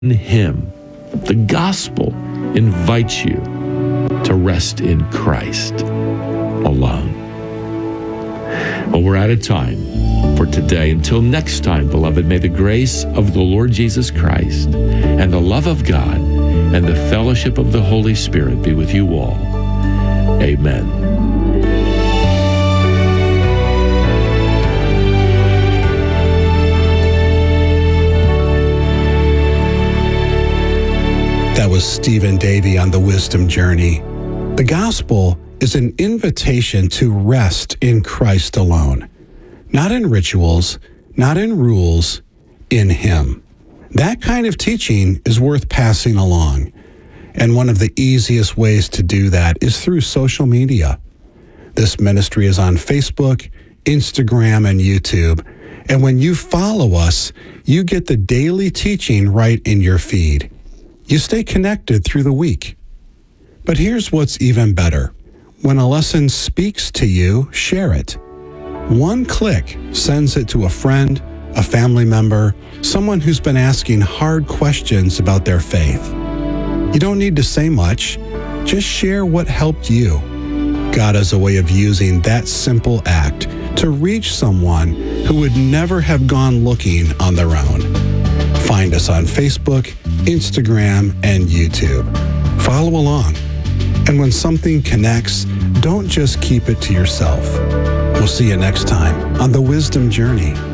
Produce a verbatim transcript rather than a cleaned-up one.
in Him. The gospel invites you to rest in Christ alone. Well, we're out of time for today. Until next time, beloved, may the grace of the Lord Jesus Christ and the love of God and the fellowship of the Holy Spirit be with you all. Amen. That was Stephen Davey on the Wisdom Journey. The gospel is an invitation to rest in Christ alone, not in rituals, not in rules, in Him. That kind of teaching is worth passing along, and one of the easiest ways to do that is through social media. This ministry is on Facebook, Instagram, and YouTube, and when you follow us, you get the daily teaching right in your feed. You stay connected through the week. But here's what's even better. When a lesson speaks to you, share it. One click sends it to a friend, a family member, someone who's been asking hard questions about their faith. You don't need to say much. Just share what helped you. God has a way of using that simple act to reach someone who would never have gone looking on their own. Find us on Facebook, Instagram, and YouTube. Follow along. And when something connects, don't just keep it to yourself. We'll see you next time on The Wisdom Journey.